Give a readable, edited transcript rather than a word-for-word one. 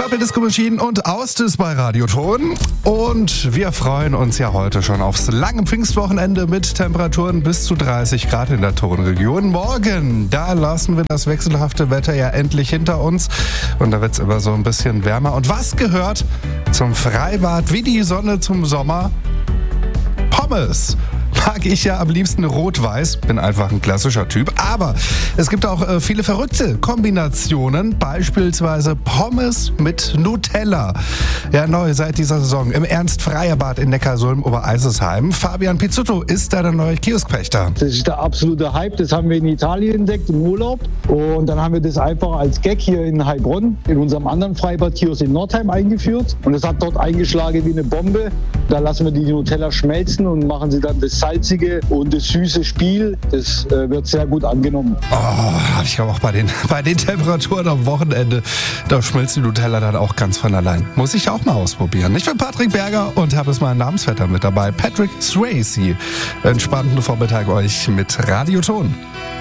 Purple Disco Machine und Austis bei Radioton. Und wir freuen uns ja heute schon aufs lange Pfingstwochenende mit Temperaturen bis zu 30 Grad in der Tonregion. Morgen, da lassen wir das wechselhafte Wetter ja endlich hinter uns. Und da wird es immer so ein bisschen wärmer. Und was gehört zum Freibad wie die Sonne zum Sommer? Pommes. Mag ich ja am liebsten rot-weiß, bin einfach ein klassischer Typ. Aber es gibt auch viele verrückte Kombinationen, beispielsweise Pommes mit Nutella. Ja, neu seit dieser Saison im Ernst-Freyer-Bad in Neckarsulm-Obereisesheim. Fabian Pizzotto ist da der neue Kioskpächter. Das ist der absolute Hype, das haben wir in Italien entdeckt, im Urlaub. Und dann haben wir das einfach als Gag hier in Heilbronn, in unserem anderen Freibad-Kiosk in Nordheim eingeführt. Und es hat dort eingeschlagen wie eine Bombe. Da lassen wir die Nutella schmelzen und machen sie dann das salzige und das süße Spiel. Das wird sehr gut angenommen. Oh, ich glaube auch bei den Temperaturen am Wochenende, da schmilzt die Nutella dann auch ganz von allein. Muss ich auch mal ausprobieren. Ich bin Patrick Berger und habe es meinen Namensvetter mit dabei, Patrick Swayze. Entspannten Vormittag euch mit Radioton.